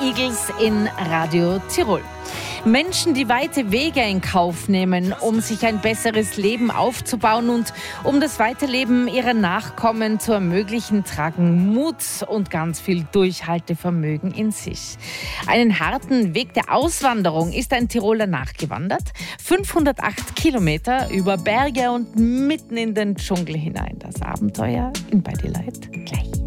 Eagles in Radio Tirol. Menschen, die weite Wege in Kauf nehmen, um sich ein besseres Leben aufzubauen und um das Weiterleben ihrer Nachkommen zu ermöglichen, tragen Mut und ganz viel Durchhaltevermögen in sich. Einen harten Weg der Auswanderung ist ein Tiroler nachgewandert. 508 Kilometer über Berge und mitten in den Dschungel hinein. Das Abenteuer in Bei die Leid gleich.